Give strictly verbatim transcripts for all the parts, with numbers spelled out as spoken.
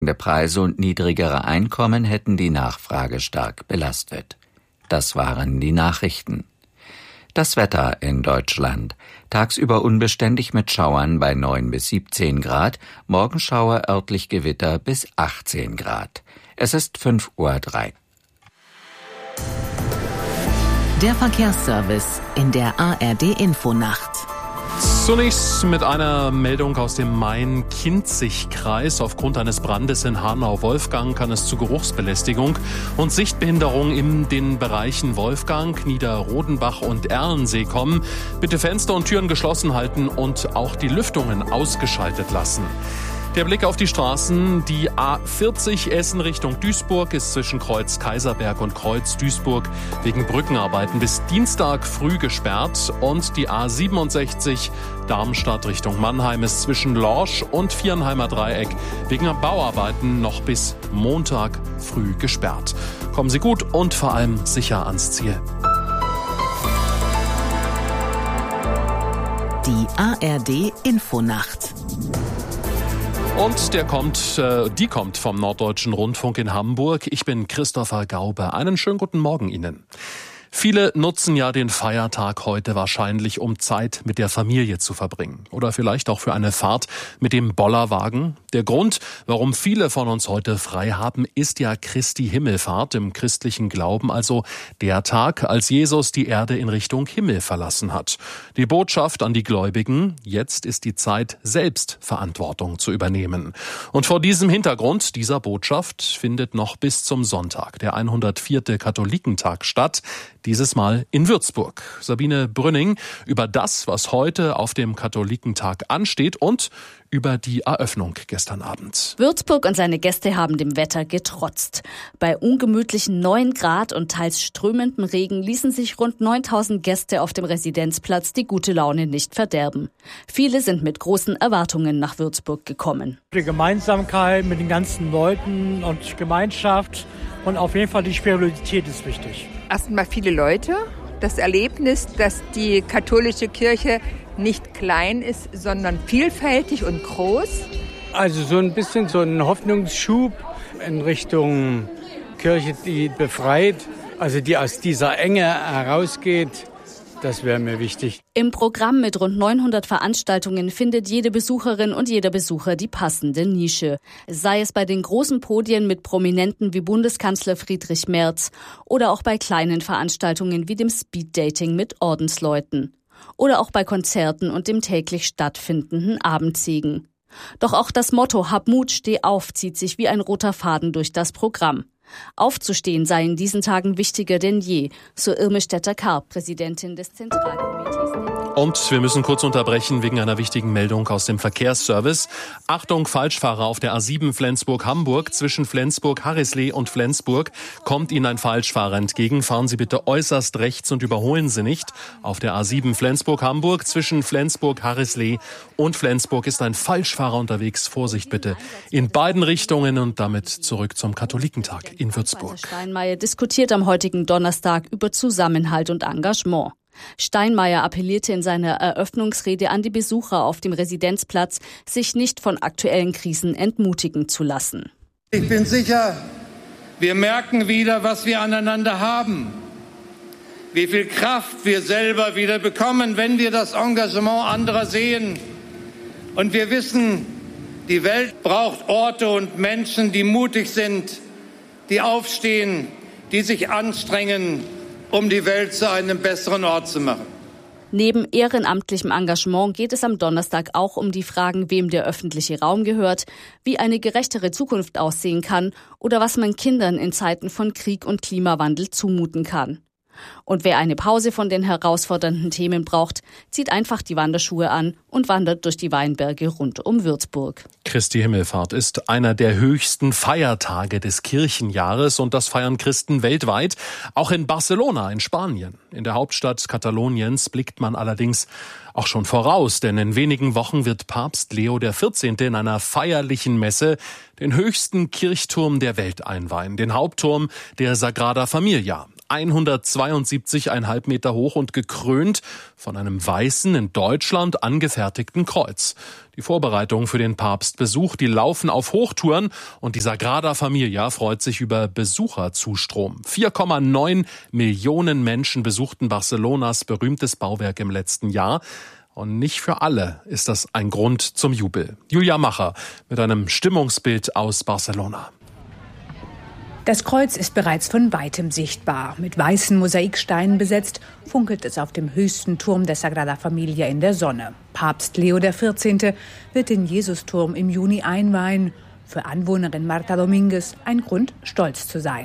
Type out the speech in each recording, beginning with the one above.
Preise und niedrigere Einkommen hätten die Nachfrage stark belastet. Das waren die Nachrichten. Das Wetter in Deutschland. Tagsüber unbeständig mit Schauern bei neun bis siebzehn Grad, Morgenschauer, örtlich Gewitter bis achtzehn Grad. Es ist fünf Uhr drei. Der Verkehrsservice in der A R D-Infonacht. Zunächst mit einer Meldung aus dem Main-Kinzig-Kreis. Aufgrund eines Brandes in Hanau-Wolfgang kann es zu Geruchsbelästigung und Sichtbehinderung in den Bereichen Wolfgang, Niederrodenbach und Erlensee kommen. Bitte Fenster und Türen geschlossen halten und auch die Lüftungen ausgeschaltet lassen. Der Blick auf die Straßen. Die A vierzig Essen Richtung Duisburg ist zwischen Kreuz Kaiserberg und Kreuz Duisburg wegen Brückenarbeiten bis Dienstag früh gesperrt. Und die A siebenundsechzig Darmstadt Richtung Mannheim ist zwischen Lorsch und Viernheimer Dreieck wegen Bauarbeiten noch bis Montag früh gesperrt. Kommen Sie gut und vor allem sicher ans Ziel. Die A R D-Infonacht. Und der kommt, äh, die kommt vom Norddeutschen Rundfunk in Hamburg. Ich bin Christopher Gaube. Einen schönen guten Morgen Ihnen. Viele nutzen ja den Feiertag heute wahrscheinlich, um Zeit mit der Familie zu verbringen. Oder vielleicht auch für eine Fahrt mit dem Bollerwagen. Der Grund, warum viele von uns heute frei haben, ist ja Christi Himmelfahrt im christlichen Glauben. Also der Tag, als Jesus die Erde in Richtung Himmel verlassen hat. Die Botschaft an die Gläubigen: Jetzt ist die Zeit, selbst Verantwortung zu übernehmen. Und vor diesem Hintergrund dieser Botschaft findet noch bis zum Sonntag der hundertvierte Katholikentag statt. Dieses Mal in Würzburg. Sabine Brünning über das, was heute auf dem Katholikentag ansteht und über die Eröffnung gestern Abend. Würzburg und seine Gäste haben dem Wetter getrotzt. Bei ungemütlichen neun Grad und teils strömendem Regen ließen sich rund neuntausend Gäste auf dem Residenzplatz die gute Laune nicht verderben. Viele sind mit großen Erwartungen nach Würzburg gekommen. Die Gemeinsamkeit mit den ganzen Leuten und Gemeinschaft und auf jeden Fall die Spiritualität ist wichtig. Erstmal viele Leute, das Erlebnis, dass die katholische Kirche nicht klein ist, sondern vielfältig und groß. Also so ein bisschen so ein Hoffnungsschub in Richtung Kirche, die befreit, also die aus dieser Enge herausgeht. Das wäre mir wichtig. Im Programm mit rund neunhundert Veranstaltungen findet jede Besucherin und jeder Besucher die passende Nische. Sei es bei den großen Podien mit Prominenten wie Bundeskanzler Friedrich Merz oder auch bei kleinen Veranstaltungen wie dem Speeddating mit Ordensleuten. Oder auch bei Konzerten und dem täglich stattfindenden Abendsegen. Doch auch das Motto "Hab Mut, steh auf" zieht sich wie ein roter Faden durch das Programm. Aufzustehen sei in diesen Tagen wichtiger denn je, so Irme Stetter-Karp, Präsidentin des Zentralkomitees. Und wir müssen kurz unterbrechen wegen einer wichtigen Meldung aus dem Verkehrsservice. Achtung, Falschfahrer auf der A sieben Flensburg-Hamburg. Zwischen Flensburg-Harrisley und Flensburg kommt Ihnen ein Falschfahrer entgegen. Fahren Sie bitte äußerst rechts und überholen Sie nicht. Auf der A sieben Flensburg-Hamburg zwischen Flensburg-Harrisley und Flensburg ist ein Falschfahrer unterwegs. Vorsicht bitte in beiden Richtungen und damit zurück zum Katholikentag in Würzburg. Steinmeier diskutiert am heutigen Donnerstag über Zusammenhalt und Engagement. Steinmeier appellierte in seiner Eröffnungsrede an die Besucher auf dem Residenzplatz, sich nicht von aktuellen Krisen entmutigen zu lassen. Ich bin sicher, wir merken wieder, was wir aneinander haben. Wie viel Kraft wir selber wieder bekommen, wenn wir das Engagement anderer sehen. Und wir wissen, die Welt braucht Orte und Menschen, die mutig sind, die aufstehen, die sich anstrengen, um die Welt zu einem besseren Ort zu machen. Neben ehrenamtlichem Engagement geht es am Donnerstag auch um die Fragen, wem der öffentliche Raum gehört, wie eine gerechtere Zukunft aussehen kann oder was man Kindern in Zeiten von Krieg und Klimawandel zumuten kann. Und wer eine Pause von den herausfordernden Themen braucht, zieht einfach die Wanderschuhe an und wandert durch die Weinberge rund um Würzburg. Christi Himmelfahrt ist einer der höchsten Feiertage des Kirchenjahres und das feiern Christen weltweit, auch in Barcelona in Spanien. In der Hauptstadt Kataloniens blickt man allerdings auch schon voraus, denn in wenigen Wochen wird Papst Leo der vierzehnte. in einer feierlichen Messe den höchsten Kirchturm der Welt einweihen, den Hauptturm der Sagrada Familia. hundertzweiundsiebzig Komma fünf Meter hoch und gekrönt von einem weißen, in Deutschland angefertigten Kreuz. Die Vorbereitungen für den Papstbesuch, die laufen auf Hochtouren und die Sagrada Familia freut sich über Besucherzustrom. vier Komma neun Millionen Menschen besuchten Barcelonas berühmtes Bauwerk im letzten Jahr. Und nicht für alle ist das ein Grund zum Jubel. Julia Macher mit einem Stimmungsbild aus Barcelona. Das Kreuz ist bereits von weitem sichtbar. Mit weißen Mosaiksteinen besetzt, funkelt es auf dem höchsten Turm der Sagrada Familia in der Sonne. Papst Leo der vierzehnte wird den Jesusturm im Juni einweihen. Für Anwohnerin Marta Dominguez ein Grund, stolz zu sein.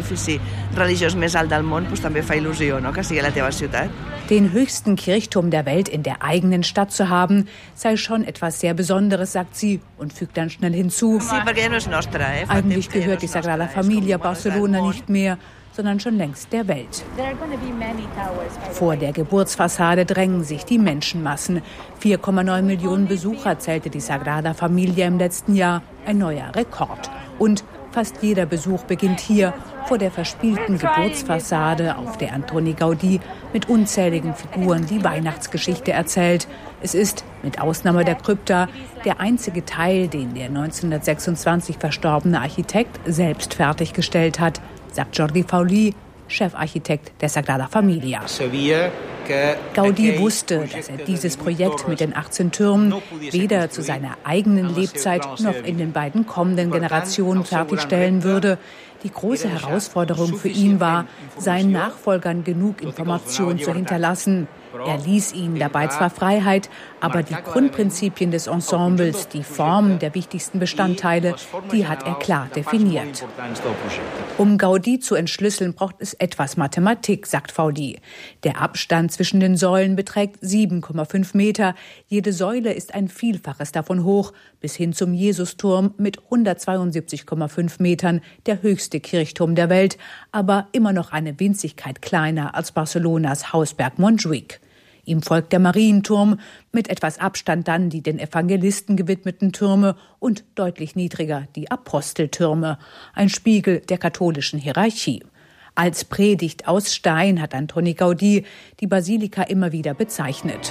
Den höchsten Kirchturm der Welt in der eigenen Stadt zu haben, sei schon etwas sehr Besonderes, sagt sie und fügt dann schnell hinzu. Eigentlich gehört die Sagrada Familia Barcelona nicht mehr, sondern schon längst der Welt. Vor der Geburtsfassade drängen sich die Menschenmassen. vier Komma neun Millionen Besucher zählte die Sagrada Familia im letzten Jahr, ein neuer Rekord. Und fast jeder Besuch beginnt hier, vor der verspielten Geburtsfassade, auf der Antoni Gaudí mit unzähligen Figuren die Weihnachtsgeschichte erzählt. Es ist, mit Ausnahme der Krypta, der einzige Teil, den der neunzehnhundertsechsundzwanzig verstorbene Architekt selbst fertiggestellt hat, sagt Jordi Fauli, Chefarchitekt der Sagrada Familia. Gaudí wusste, dass er dieses Projekt mit den achtzehn Türmen weder zu seiner eigenen Lebzeit noch in den beiden kommenden Generationen fertigstellen würde. Die große Herausforderung für ihn war, seinen Nachfolgern genug Informationen zu hinterlassen. Er ließ ihnen dabei zwar Freiheit, aber die Grundprinzipien des Ensembles, die Formen der wichtigsten Bestandteile, die hat er klar definiert. Um Gaudí zu entschlüsseln, braucht es etwas Mathematik, sagt Fauli. Der Abstand zwischen den Säulen beträgt sieben Komma fünf Meter. Jede Säule ist ein Vielfaches davon hoch, bis hin zum Jesusturm mit hundertzweiundsiebzig Komma fünf Metern, der höchste Kirchturm der Welt, aber immer noch eine Winzigkeit kleiner als Barcelonas Hausberg Montjuic. Ihm folgt der Marienturm, mit etwas Abstand dann die den Evangelisten gewidmeten Türme und deutlich niedriger die Aposteltürme, ein Spiegel der katholischen Hierarchie. Als Predigt aus Stein hat Antoni Gaudí die Basilika immer wieder bezeichnet.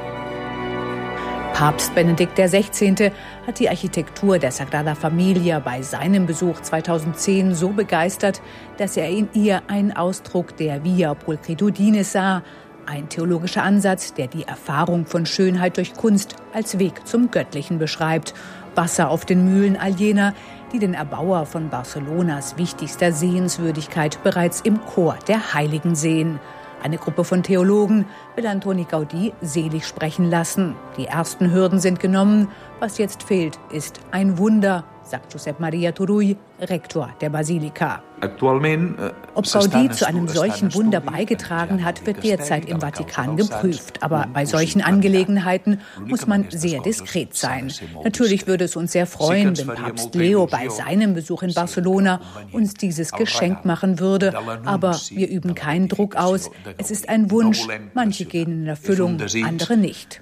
Papst Benedikt der sechzehnte hat die Architektur der Sagrada Familia bei seinem Besuch zweitausendzehn so begeistert, dass er in ihr einen Ausdruck der Via Pulchritudine sah, ein theologischer Ansatz, der die Erfahrung von Schönheit durch Kunst als Weg zum Göttlichen beschreibt. Wasser auf den Mühlen all jener, die den Erbauer von Barcelonas wichtigster Sehenswürdigkeit bereits im Chor der Heiligen sehen. Eine Gruppe von Theologen will Antoni Gaudí selig sprechen lassen. Die ersten Hürden sind genommen. Was jetzt fehlt, ist ein Wunder, sagt Josep Maria Turull, Rektor der Basilika. Ob Gaudí zu einem solchen Wunder beigetragen hat, wird derzeit im Vatikan geprüft. Aber bei solchen Angelegenheiten muss man sehr diskret sein. Natürlich würde es uns sehr freuen, wenn Papst Leo bei seinem Besuch in Barcelona uns dieses Geschenk machen würde. Aber wir üben keinen Druck aus. Es ist ein Wunsch. Manche gehen in Erfüllung, andere nicht.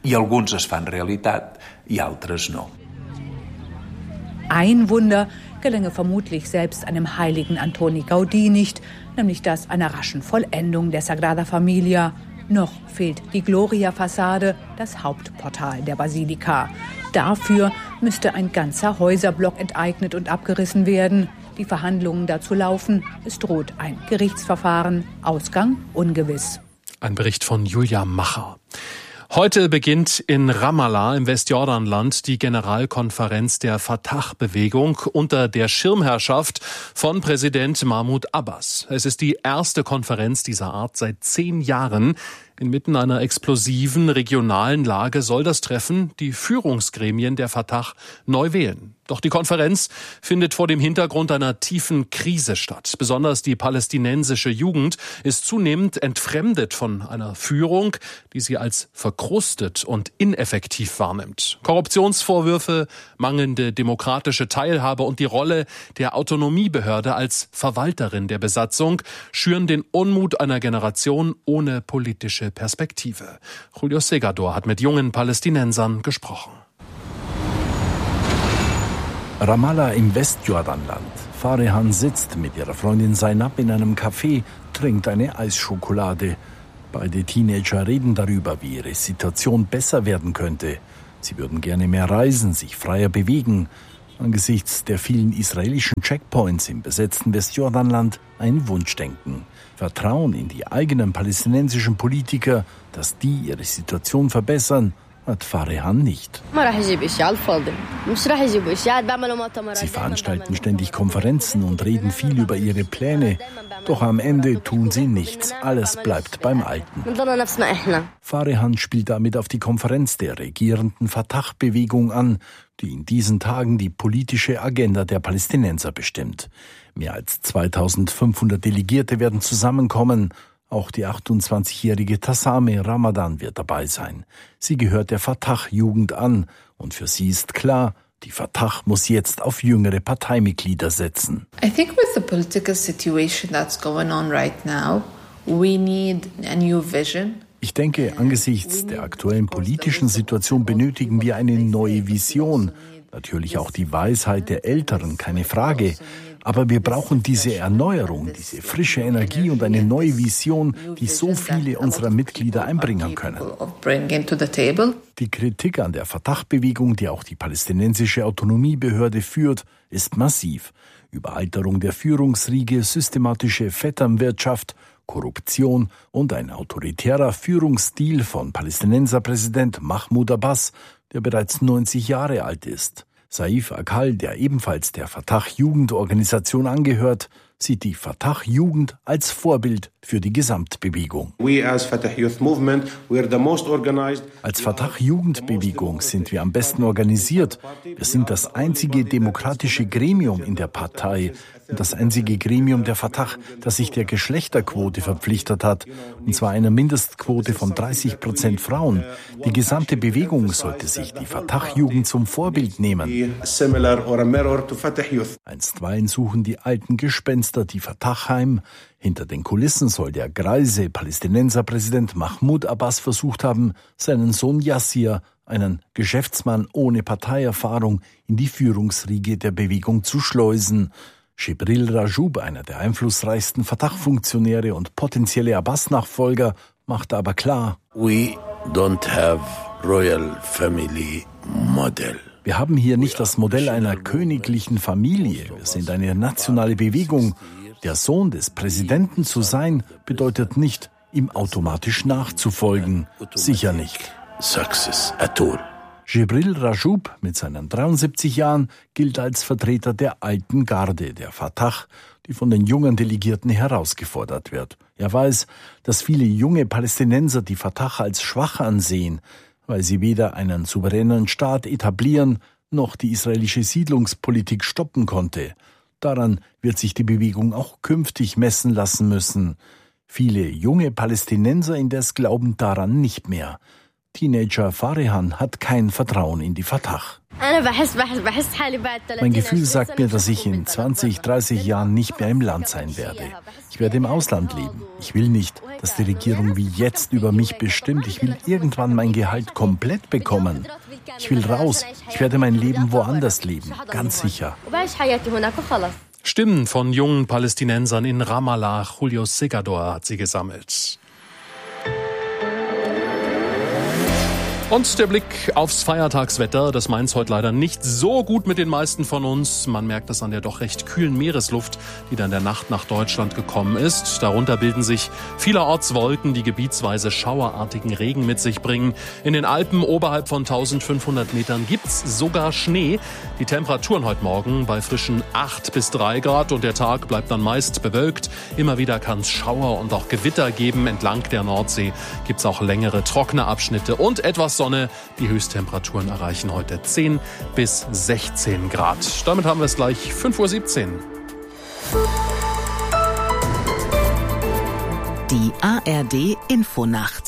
Ein Wunder gelänge vermutlich selbst einem heiligen Antoni Gaudí nicht, nämlich das einer raschen Vollendung der Sagrada Familia. Noch fehlt die Gloria-Fassade, das Hauptportal der Basilika. Dafür müsste ein ganzer Häuserblock enteignet und abgerissen werden. Die Verhandlungen dazu laufen. Es droht ein Gerichtsverfahren. Ausgang ungewiss. Ein Bericht von Julia Macher. Heute beginnt in Ramallah im Westjordanland die Generalkonferenz der Fatah-Bewegung unter der Schirmherrschaft von Präsident Mahmoud Abbas. Es ist die erste Konferenz dieser Art seit zehn Jahren. Inmitten einer explosiven regionalen Lage soll das Treffen die Führungsgremien der Fatah neu wählen. Doch die Konferenz findet vor dem Hintergrund einer tiefen Krise statt. Besonders die palästinensische Jugend ist zunehmend entfremdet von einer Führung, die sie als verkrustet und ineffektiv wahrnimmt. Korruptionsvorwürfe, mangelnde demokratische Teilhabe und die Rolle der Autonomiebehörde als Verwalterin der Besatzung schüren den Unmut einer Generation ohne politische Perspektive. Julio Segador hat mit jungen Palästinensern gesprochen. Ramallah im Westjordanland. Farehan sitzt mit ihrer Freundin Zainab in einem Café, trinkt eine Eisschokolade. Beide Teenager reden darüber, wie ihre Situation besser werden könnte. Sie würden gerne mehr reisen, sich freier bewegen. Angesichts der vielen israelischen Checkpoints im besetzten Westjordanland ein Wunschdenken. Vertrauen in die eigenen palästinensischen Politiker, dass die ihre Situation verbessern, hat Farehan nicht. Sie veranstalten ständig Konferenzen und reden viel über ihre Pläne. Doch am Ende tun sie nichts. Alles bleibt beim Alten. Farehan spielt damit auf die Konferenz der regierenden Fatah-Bewegung an, die in diesen Tagen die politische Agenda der Palästinenser bestimmt. Mehr als zweitausendfünfhundert Delegierte werden zusammenkommen. Auch die achtundzwanzigjährige Tassame Ramadan wird dabei sein. Sie gehört der Fatah-Jugend an und für sie ist klar, die Fatah muss jetzt auf jüngere Parteimitglieder setzen. I think with the political situation that's going on right now, we need a new vision. Ich denke, angesichts der aktuellen politischen Situation benötigen wir eine neue Vision. Natürlich auch die Weisheit der Älteren, keine Frage. Aber wir brauchen diese Erneuerung, diese frische Energie und eine neue Vision, die so viele unserer Mitglieder einbringen können. Die Kritik an der Fatah-Bewegung, die auch die palästinensische Autonomiebehörde führt, ist massiv. Überalterung der Führungsriege, systematische Vetternwirtschaft, Korruption und ein autoritärer Führungsstil von Palästinenserpräsident Mahmoud Abbas, der bereits neunzig Jahre alt ist. Saif Akal, der ebenfalls der Fatah-Jugendorganisation angehört, sieht die Fatah-Jugend als Vorbild für die Gesamtbewegung. Als Fatah-Jugendbewegung sind wir am besten organisiert. Wir sind das einzige demokratische Gremium in der Partei und das einzige Gremium der Fatah, das sich der Geschlechterquote verpflichtet hat, und zwar einer Mindestquote von dreißig Prozent Frauen. Die gesamte Bewegung sollte sich die Fatah-Jugend zum Vorbild nehmen. Einstweilen suchen die alten Gespenster die Fatah heim. Hinter den Kulissen soll der greise Palästinenserpräsident Mahmoud Abbas versucht haben, seinen Sohn Yassir, einen Geschäftsmann ohne Parteierfahrung, in die Führungsriege der Bewegung zu schleusen. Jibril Rajoub, einer der einflussreichsten Fatah-Funktionäre und potenzielle Abbas-Nachfolger, macht aber klar: We don't have royal family model. Wir haben hier nicht das Modell einer königlichen Familie. Wir sind eine nationale Bewegung. Der Sohn des Präsidenten zu sein, bedeutet nicht, ihm automatisch nachzufolgen. Sicher nicht. Success at all. Jibril Rajoub mit seinen dreiundsiebzig Jahren gilt als Vertreter der alten Garde, der Fatah, die von den jungen Delegierten herausgefordert wird. Er weiß, dass viele junge Palästinenser die Fatah als schwach ansehen, weil sie weder einen souveränen Staat etablieren, noch die israelische Siedlungspolitik stoppen konnte. Daran wird sich die Bewegung auch künftig messen lassen müssen. Viele junge Palästinenser indes glauben daran nicht mehr. Teenager Farehan hat kein Vertrauen in die Fatah. Mein Gefühl sagt mir, dass ich in zwanzig, dreißig Jahren nicht mehr im Land sein werde. Ich werde im Ausland leben. Ich will nicht, dass die Regierung wie jetzt über mich bestimmt. Ich will irgendwann mein Gehalt komplett bekommen. Ich will raus. Ich werde mein Leben woanders leben, ganz sicher. Stimmen von jungen Palästinensern in Ramallah. Julio Segador hat sie gesammelt. Und der Blick aufs Feiertagswetter, das meint's heute leider nicht so gut mit den meisten von uns. Man merkt es an der doch recht kühlen Meeresluft, die dann in der Nacht nach Deutschland gekommen ist. Darunter bilden sich vielerorts Wolken, die gebietsweise schauerartigen Regen mit sich bringen. In den Alpen oberhalb von eintausendfünfhundert Metern gibt's sogar Schnee. Die Temperaturen heute Morgen bei frischen acht bis drei Grad und der Tag bleibt dann meist bewölkt. Immer wieder kann's Schauer und auch Gewitter geben. Entlang der Nordsee gibt's auch längere trockene Abschnitte und etwas Sonne. Die Höchsttemperaturen erreichen heute zehn bis sechzehn Grad. Damit haben wir es gleich fünf Uhr siebzehn. Die A R D Infonacht.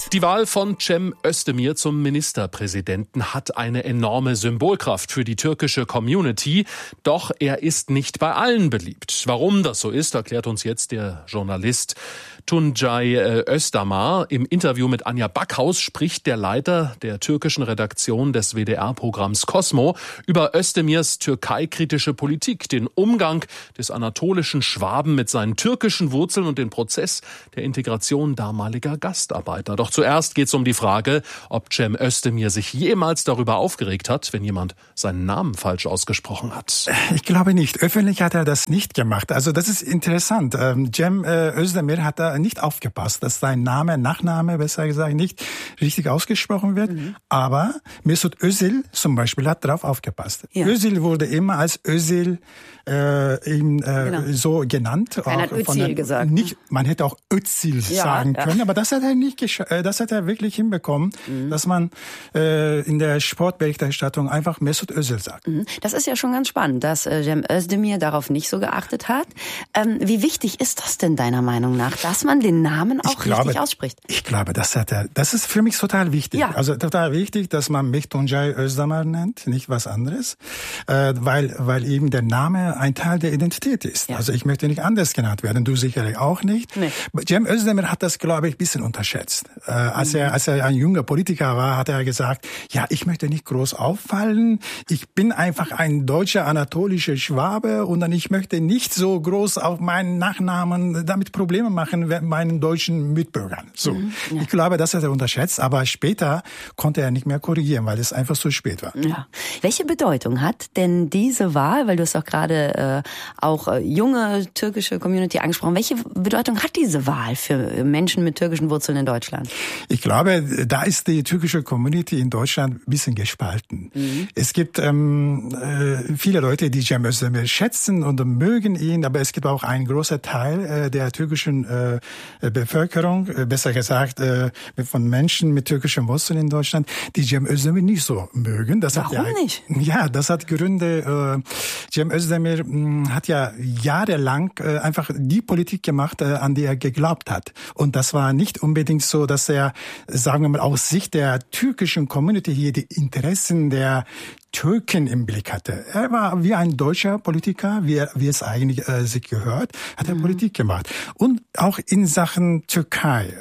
Die Wahl von Cem Özdemir zum Ministerpräsidenten hat eine enorme Symbolkraft für die türkische Community. Doch er ist nicht bei allen beliebt. Warum das so ist, erklärt uns jetzt der Journalist Tuncay Özdamar. Im Interview mit Anja Backhaus spricht der Leiter der türkischen Redaktion des W D R-Programms Cosmo über Özdemirs türkeikritische Politik, den Umgang des anatolischen Schwaben mit seinen türkischen Wurzeln und den Prozess der Integration damaliger Gastarbeiter. Doch zuerst geht es um die Frage, ob Cem Özdemir sich jemals darüber aufgeregt hat, wenn jemand seinen Namen falsch ausgesprochen hat. Ich glaube nicht. Öffentlich hat er das nicht gemacht. Also das ist interessant. Ähm, Cem äh, Özdemir hat da nicht aufgepasst, dass sein Name, Nachname, besser gesagt, nicht richtig ausgesprochen wird. Mhm. Aber Mesut Özil zum Beispiel hat darauf aufgepasst. Ja. Özil wurde immer als Özil äh, eben, äh, genau. so genannt. Keiner hat Özil gesagt. Nicht, man hätte auch Özil ja, sagen ja. können, aber das hat er nicht gesch- das hat er wirklich hinbekommen, mhm. dass man äh, in der Sportberichterstattung einfach Mesut Özil sagt. Mhm. Das ist ja schon ganz spannend, dass äh, Cem Özdemir darauf nicht so geachtet hat. Ähm, wie wichtig ist das denn deiner Meinung nach, dass man den Namen auch glaube, richtig ausspricht? Ich glaube, das hat er. Das ist für mich total wichtig. Ja. Also total wichtig, dass man mich Tuncay Özdamar nennt, nicht was anderes, äh, weil weil eben der Name ein Teil der Identität ist. Ja. Also ich möchte nicht anders genannt werden, du sicherlich auch nicht. Nee. Cem Özdemir hat das, glaube ich, ein bisschen unterschätzt. Äh, als mhm. er als er ein junger Politiker war, hat er gesagt: Ja, ich möchte nicht groß auffallen. Ich bin einfach ein deutscher anatolischer Schwabe und dann ich möchte nicht so groß auf meinen Nachnamen damit Probleme machen meinen deutschen Mitbürgern. So, mhm, ja. Ich glaube, das hat er unterschätzt, aber später konnte er nicht mehr korrigieren, weil es einfach zu spät war. Ja. Welche Bedeutung hat denn diese Wahl, weil du hast auch gerade äh, auch äh, junge türkische Community angesprochen, welche Bedeutung hat diese Wahl für Menschen mit türkischen Wurzeln in Deutschland? Ich glaube, da ist die türkische Community in Deutschland ein bisschen gespalten. Mhm. Es gibt ähm, äh, viele Leute, die Cem Özdemir schätzen und mögen ihn, aber es gibt auch einen großen Teil äh, der türkischen äh, Bevölkerung, äh, besser gesagt äh, von Menschen mit türkischen Wurzeln in Deutschland, die Cem Özdemir nicht so mögen. Das Warum hat ja, nicht? Ja, das hat Gründe. Äh, Cem Özdemir mh, hat ja jahrelang äh, einfach die Politik gemacht, äh, an die er geglaubt hat. Und das war nicht unbedingt so, dass er, sagen wir mal, aus Sicht der türkischen Community hier die Interessen der Türken im Blick hatte. Er war wie ein deutscher Politiker, wie, er, wie es eigentlich äh, sich gehört, hat er mhm. Politik gemacht. Und auch in Sachen Türkei,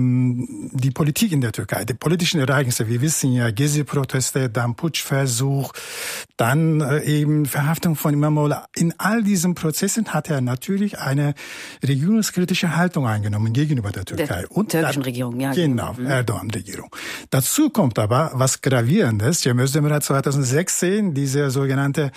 ähm, die Politik in der Türkei, die politischen Ereignisse, wir wissen ja, Gezi-Proteste, dann Putschversuch, dann äh, eben Verhaftung von İmamoğlu. In all diesen Prozessen hat er natürlich eine regierungskritische Haltung eingenommen gegenüber der Türkei. Der und türkischen da, Regierung, ja. Genau, mhm. Erdogan-Regierung. Dazu kommt aber was Gravierendes. Cem Özdemir hat zweitausendsechzehn diese sogenannte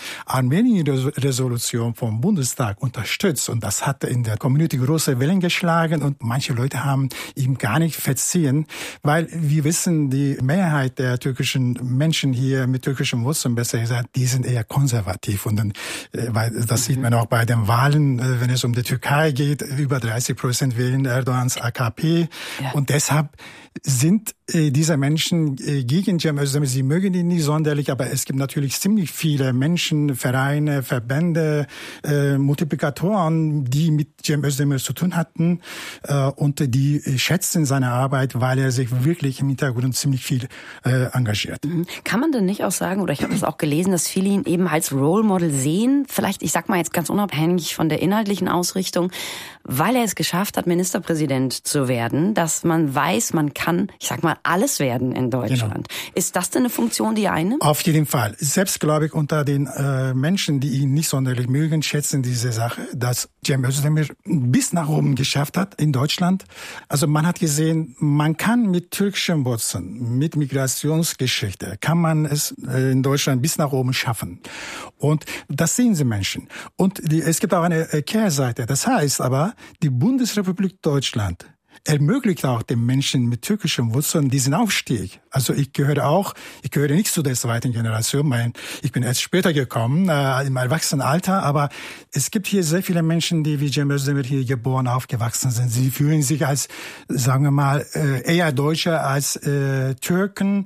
Armenien-Resolution vom Bundestag unterstützt. Und das hat in der Community große Wellen geschlagen und manche Leute haben ihm gar nicht verziehen, weil wir wissen, die Mehrheit der türkischen Menschen hier mit türkischen Wurzeln, besser gesagt, die sind eher konservativ. Und dann, weil das sieht man auch bei den Wahlen, wenn es um die Türkei geht, über dreißig Prozent wählen Erdogans A K P. Ja. Und deshalb sind äh, diese Menschen äh, gegen Cem Özdemir. Sie mögen ihn nicht sonderlich, aber es gibt natürlich ziemlich viele Menschen, Vereine, Verbände, äh, Multiplikatoren, die mit Cem Özdemir zu tun hatten äh, und die äh, schätzen seine Arbeit, weil er sich wirklich im Hintergrund ziemlich viel äh, engagiert. Mhm. Kann man denn nicht auch sagen, oder ich habe das auch gelesen, dass viele ihn eben als Role Model sehen, vielleicht, ich sag mal jetzt ganz unabhängig von der inhaltlichen Ausrichtung, weil er es geschafft hat, Ministerpräsident zu werden, dass man weiß, man kann, ich sag mal, alles werden in Deutschland. Genau. Ist das denn eine Funktion, die er einnimmt? Auf jeden Fall. Selbst, glaube ich, unter den äh, Menschen, die ihn nicht sonderlich mögen, schätzen diese Sache, dass Cem Özdemir bis nach oben geschafft hat in Deutschland. Also man hat gesehen, man kann mit türkischen Wurzeln, mit Migrationsgeschichte, kann man es äh, in Deutschland bis nach oben schaffen. Und das sehen sie Menschen. Und die, es gibt auch eine äh, Kehrseite. Das heißt aber, die Bundesrepublik Deutschland ermöglicht auch den Menschen mit türkischen Wurzeln diesen Aufstieg. Also ich gehöre auch, ich gehöre nicht zu der zweiten Generation, mein, ich bin erst später gekommen, äh, im Erwachsenenalter, aber es gibt hier sehr viele Menschen, die wie Cem Özdemir hier geboren, aufgewachsen sind. Sie fühlen sich als, sagen wir mal, äh, eher Deutsche als äh, Türken.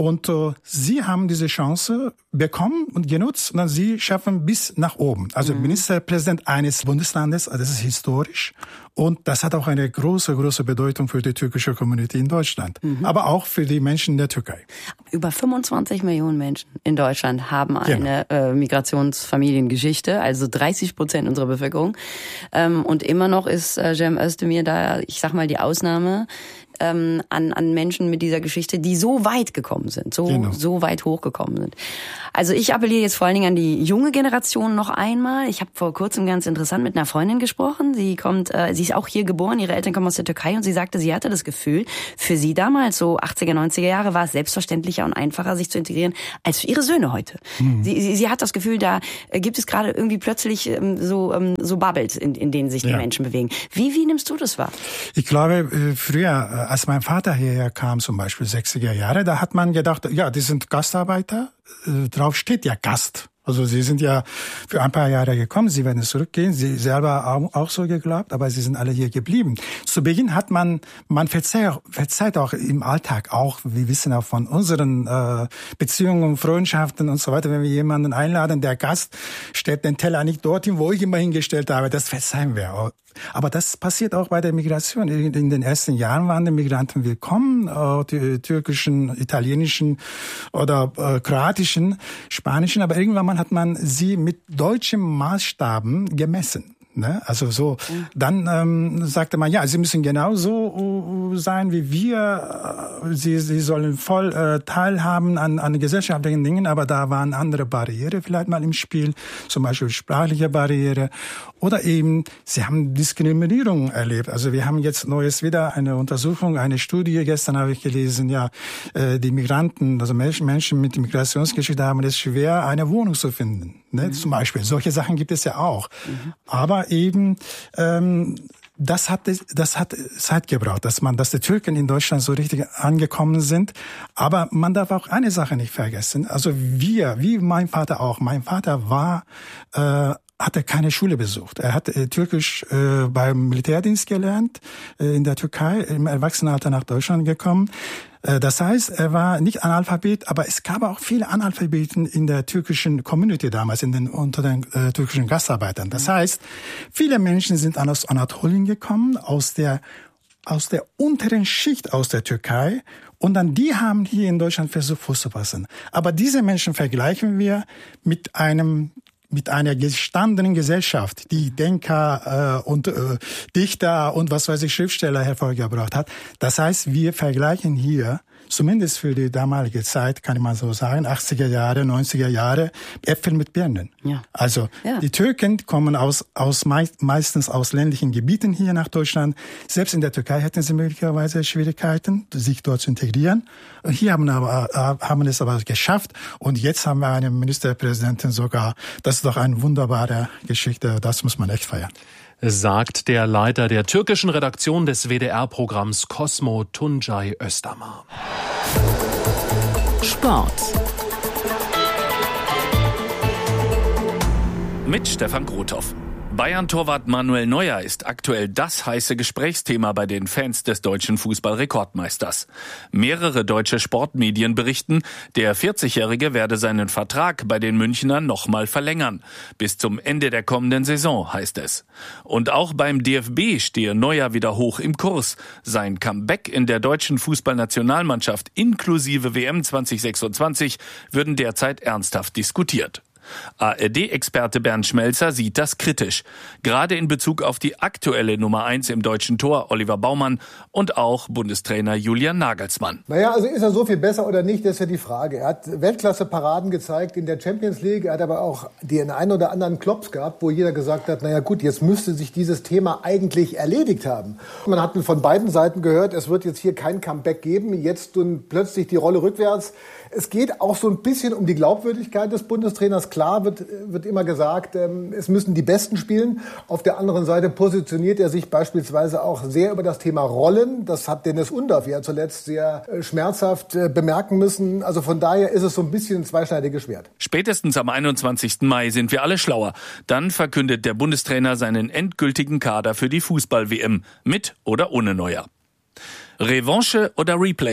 Und äh, sie haben diese Chance bekommen und genutzt und dann sie schaffen bis nach oben. Also mhm. Ministerpräsident eines Bundeslandes, das ist historisch. Und das hat auch eine große, große Bedeutung für die türkische Community in Deutschland. Mhm. Aber auch für die Menschen in der Türkei. Über fünfundzwanzig Millionen Menschen in Deutschland haben eine genau. äh, Migrationsfamiliengeschichte, also dreißig Prozent unserer Bevölkerung. Ähm, und immer noch ist äh, Cem Özdemir da, ich sag mal, die Ausnahme. Ähm, an, an Menschen mit dieser Geschichte, die so weit gekommen sind, so, genau. so weit hochgekommen sind. Also ich appelliere jetzt vor allen Dingen an die junge Generation noch einmal. Ich habe vor kurzem ganz interessant mit einer Freundin gesprochen. Sie kommt, äh, sie ist auch hier geboren, ihre Eltern kommen aus der Türkei und sie sagte, sie hatte das Gefühl, für sie damals, so achtziger, neunziger Jahre, war es selbstverständlicher und einfacher, sich zu integrieren, als für ihre Söhne heute. Mhm. Sie, sie, sie hat das Gefühl, da gibt es gerade irgendwie plötzlich ähm, so, ähm, so Bubbles, in, in denen sich die ja. Menschen bewegen. Wie, wie nimmst du das wahr? Ich glaube, früher, als mein Vater hierher kam, zum Beispiel sechziger Jahre, da hat man gedacht, ja, die sind Gastarbeiter, äh, drauf steht ja Gast. Also sie sind ja für ein paar Jahre gekommen, sie werden zurückgehen, sie selber auch, auch so geglaubt, aber sie sind alle hier geblieben. Zu Beginn hat man, man verzeiht, verzeiht auch im Alltag, auch, wir wissen auch von unseren äh, Beziehungen, Freundschaften und so weiter, wenn wir jemanden einladen, der Gast stellt den Teller nicht dorthin, wo ich immer hingestellt habe, das verzeihen wir auch. Aber das passiert auch bei der Migration. In den ersten Jahren waren die Migranten willkommen, die türkischen, italienischen oder äh, kroatischen, spanischen, aber irgendwann hat man sie mit deutschen Maßstaben gemessen. Ne? Also so, dann ähm, sagte man, ja, sie müssen genauso sein wie wir, sie, sie sollen voll äh, teilhaben an, an gesellschaftlichen Dingen, aber da waren andere Barriere vielleicht mal im Spiel, zum Beispiel sprachliche Barriere oder eben, sie haben Diskriminierung erlebt. Also wir haben jetzt neues wieder eine Untersuchung, eine Studie, gestern habe ich gelesen, ja, äh, die Migranten, also Menschen, Menschen mit Migrationsgeschichte haben es schwer, eine Wohnung zu finden. Ne? Mhm. Zum Beispiel, solche Sachen gibt es ja auch. Mhm. Aber eben ähm, das hat das hat Zeit gebraucht, dass man, dass die Türken in Deutschland so richtig angekommen sind. Aber man darf auch eine Sache nicht vergessen. Also wir, wie mein Vater auch. Mein Vater war äh, hatte keine Schule besucht. Er hat äh, Türkisch äh, beim Militärdienst gelernt äh, in der Türkei, im Erwachsenenalter nach Deutschland gekommen. Das heißt, er war nicht Analphabet, aber es gab auch viele Analphabeten in der türkischen Community damals, in den, unter den äh, türkischen Gastarbeitern. Das heißt, viele Menschen sind aus Anatolien gekommen, aus der, aus der unteren Schicht aus der Türkei. Und dann die haben hier in Deutschland versucht, Fuß zu fassen. Aber diese Menschen vergleichen wir mit einem mit einer gestandenen Gesellschaft, die Denker äh, und äh, Dichter und was weiß ich, Schriftsteller hervorgebracht hat. Das heißt, wir vergleichen hier, zumindest für die damalige Zeit, kann ich mal so sagen, achtziger Jahre, neunziger Jahre, Äpfel mit Birnen. Ja. Also ja. Die Türken kommen aus, aus meist, meistens aus ländlichen Gebieten hier nach Deutschland. Selbst in der Türkei hätten sie möglicherweise Schwierigkeiten, sich dort zu integrieren. Und hier haben aber haben es aber geschafft. Und jetzt haben wir eine Ministerpräsidentin sogar. Das ist doch eine wunderbare Geschichte. Das muss man echt feiern. Sagt der Leiter der türkischen Redaktion des W D R-Programms Cosmo, Tuncay Özdamar. Sport. Mit Stefan Grothoff. Bayern-Torwart Manuel Neuer ist aktuell das heiße Gesprächsthema bei den Fans des deutschen Fußball-Rekordmeisters. Mehrere deutsche Sportmedien berichten, der vierzigjährige werde seinen Vertrag bei den Münchnern nochmal verlängern. Bis zum Ende der kommenden Saison, heißt es. Und auch beim D F B stehe Neuer wieder hoch im Kurs. Sein Comeback in der deutschen Fußballnationalmannschaft inklusive W M zwanzig sechsundzwanzig würden derzeit ernsthaft diskutiert. A R D-Experte Bernd Schmelzer sieht das kritisch. Gerade in Bezug auf die aktuelle Nummer eins im deutschen Tor, Oliver Baumann, und auch Bundestrainer Julian Nagelsmann. Naja, also ist er so viel besser oder nicht, das ist ja die Frage. Er hat Weltklasse-Paraden gezeigt in der Champions League. Er hat aber auch den einen oder anderen Klops gehabt, wo jeder gesagt hat, naja gut, jetzt müsste sich dieses Thema eigentlich erledigt haben. Man hat von beiden Seiten gehört, es wird jetzt hier kein Comeback geben. Jetzt nun plötzlich die Rolle rückwärts. Es geht auch so ein bisschen um die Glaubwürdigkeit des Bundestrainers. Klar wird, wird immer gesagt, ähm, es müssen die Besten spielen. Auf der anderen Seite positioniert er sich beispielsweise auch sehr über das Thema Rollen. Das hat Dennis Undorf ja zuletzt sehr äh, schmerzhaft äh, bemerken müssen. Also von daher ist es so ein bisschen ein zweischneidiges Schwert. Spätestens am einundzwanzigsten Mai sind wir alle schlauer. Dann verkündet der Bundestrainer seinen endgültigen Kader für die Fußball-W M. Mit oder ohne Neuer. Revanche oder Replay?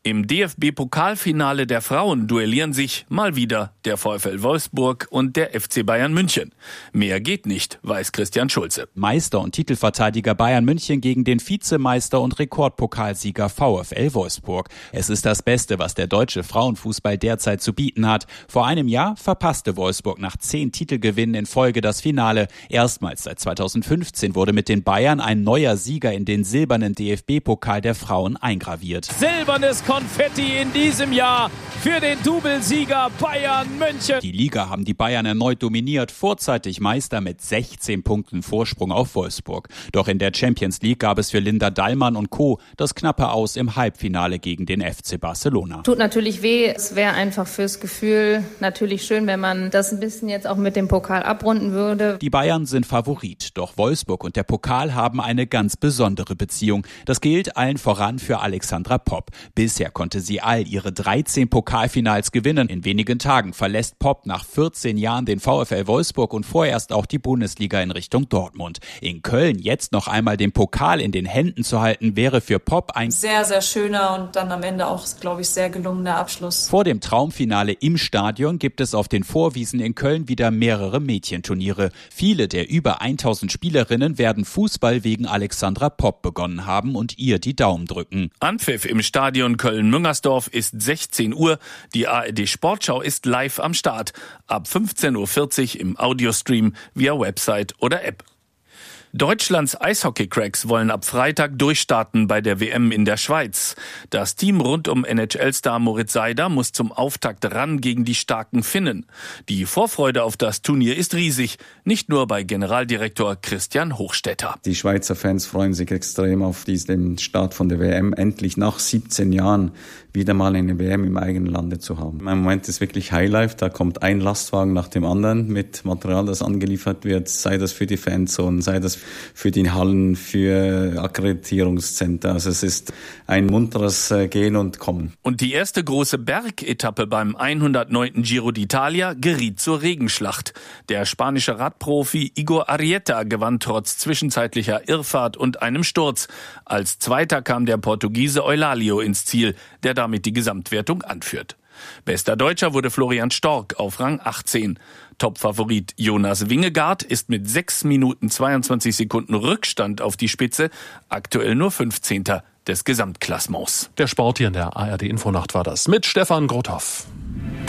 Im D F B-Pokalfinale der Frauen duellieren sich mal wieder der VfL Wolfsburg und der F C Bayern München. Mehr geht nicht, weiß Christian Schulze. Meister und Titelverteidiger Bayern München gegen den Vizemeister und Rekordpokalsieger VfL Wolfsburg. Es ist das Beste, was der deutsche Frauenfußball derzeit zu bieten hat. Vor einem Jahr verpasste Wolfsburg nach zehn Titelgewinnen in Folge das Finale. Erstmals seit zweitausendfünfzehn wurde mit den Bayern ein neuer Sieger in den silbernen D F B-Pokal der Frauen eingraviert. Silbernes Konfetti in diesem Jahr für den Doublesieger Bayern München. Die Liga haben die Bayern erneut dominiert, vorzeitig Meister mit sechzehn Punkten Vorsprung auf Wolfsburg. Doch in der Champions League gab es für Linda Dallmann und Co. das knappe Aus im Halbfinale gegen den F C Barcelona. Tut natürlich weh. Es wäre einfach fürs Gefühl natürlich schön, wenn man das ein bisschen jetzt auch mit dem Pokal abrunden würde. Die Bayern sind Favorit, doch Wolfsburg und der Pokal haben eine ganz besondere Beziehung. Das gilt allen voran für Alexandra Popp. Bisher konnte sie all ihre dreizehn Pokalfinals gewinnen. In wenigen Tagen verlässt Popp nach vierzehn Jahren den VfL Wolfsburg und vorerst auch die Bundesliga in Richtung Dortmund. In Köln jetzt noch einmal den Pokal in den Händen zu halten, wäre für Popp ein sehr, sehr schöner und dann am Ende auch, glaube ich, sehr gelungener Abschluss. Vor dem Traumfinale im Stadion gibt es auf den Vorwiesen in Köln wieder mehrere Mädchenturniere. Viele der über tausend Spielerinnen werden Fußball wegen Alexandra Popp begonnen haben und ihr die Daumen drücken. Anpfiff im Stadion Köln-Müngersdorf ist sechzehn Uhr. Die A R D Sportschau ist live am Start. Ab fünfzehn Uhr vierzig im Audiostream via Website oder App. Deutschlands Eishockey-Cracks wollen ab Freitag durchstarten bei der W M in der Schweiz. Das Team rund um N H L-Star Moritz Seider muss zum Auftakt ran gegen die starken Finnen. Die Vorfreude auf das Turnier ist riesig, nicht nur bei Generaldirektor Christian Hochstetter. Die Schweizer Fans freuen sich extrem auf diesen Start von der W M, endlich nach siebzehn Jahren wieder mal eine W M im eigenen Lande zu haben. Im Moment ist wirklich Highlife, da kommt ein Lastwagen nach dem anderen mit Material, das angeliefert wird, sei das für die Fanzone, sei das für die Hallen, für Akkreditierungszentren. Also es ist ein munteres Gehen und Kommen. Und die erste große Bergetappe beim hundertneunten Giro d'Italia geriet zur Regenschlacht. Der spanische Radprofi Igor Arrieta gewann trotz zwischenzeitlicher Irrfahrt und einem Sturz. Als Zweiter kam der Portugiese Eulalio ins Ziel, der damit die Gesamtwertung anführt. Bester Deutscher wurde Florian Stork auf Rang achtzehn. Topfavorit Jonas Wingegaard ist mit sechs Minuten zweiundzwanzig Sekunden Rückstand auf die Spitze aktuell nur fünfzehnter des Gesamtklassements. Der Sport hier in der A R D Infonacht war das mit Stefan Grothoff.